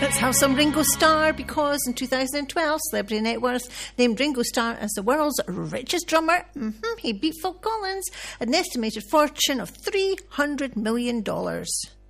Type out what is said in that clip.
Let's have some Ringo Starr, because in 2012, Celebrity Net Worth named Ringo Starr as the world's richest drummer. He beat Phil Collins, an estimated fortune of $300 million.